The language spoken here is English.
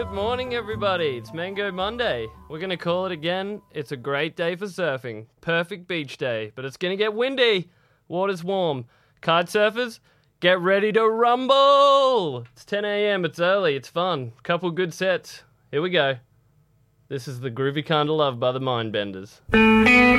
Good morning, everybody. It's Mango Monday. We're going to call it again. It's a great day for surfing. Perfect beach day, but it's going to get windy. Water's warm. Kite surfers, get ready to rumble. It's 10 a.m. It's early. It's fun. Couple good sets. Here we go. This is The Groovy Kind of Love by the Mindbenders.